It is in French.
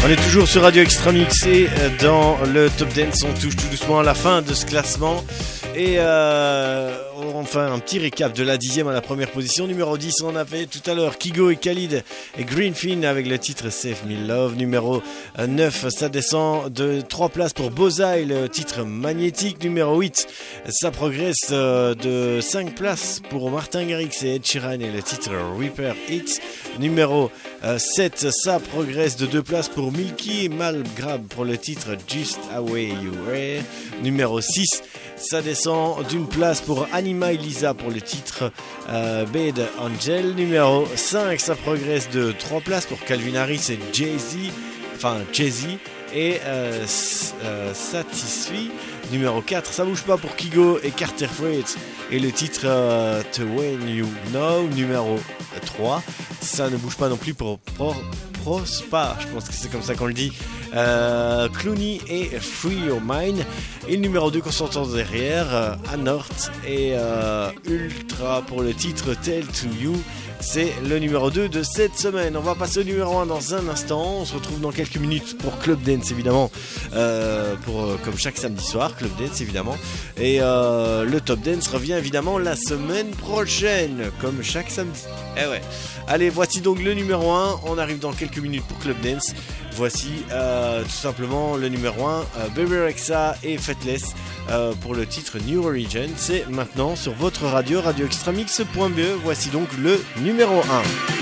On est toujours sur Radio Extra Mix et dans le Top Dance, on touche tout doucement à la fin de ce classement. Et on fait un petit récap de la 10e à la première position. Numéro 10, on a fait tout à l'heure Kygo et Khalid et Greenfin avec le titre Save Me Love. Numéro 9, ça descend de 3 places pour Bozai, le titre Magnétique. Numéro 8, ça progresse de 5 places pour Martin Garrix et Ed Sheeran et le titre Reaper It. Numéro 7, ça progresse de 2 places pour Milky et Malgrab pour le titre Just Away You Were. Numéro 6, ça descend d'une place pour Anima et Lisa pour le titre Bad Angel. Numéro 5, ça progresse de 3 places pour Calvin Harris et Jay-Z et Satisfy. Numéro 4, ça bouge pas pour Kygo et Carter Freight et le titre To When You Know. Numéro 3, ça ne bouge pas non plus pour Prospa, je pense que c'est comme ça qu'on le dit. Clooney et Free Your Mind. Et le numéro 2 qu'on s'entend derrière, Anorth et Ultra pour le titre Tell to You. C'est le numéro 2 de cette semaine. On va passer au numéro 1 dans un instant. On se retrouve dans quelques minutes pour Club Dance évidemment, comme chaque samedi soir, Club Dance évidemment. Et le Top Dance revient évidemment la semaine prochaine, comme chaque samedi. Eh ouais. Allez, voici donc le numéro 1. On arrive dans quelques minutes pour Club Dance. Voici tout simplement le numéro 1, Bebe Rexha et Faithless pour le titre New Origin. C'est maintenant sur votre radio, radioextramix.be. Voici donc le numéro 1.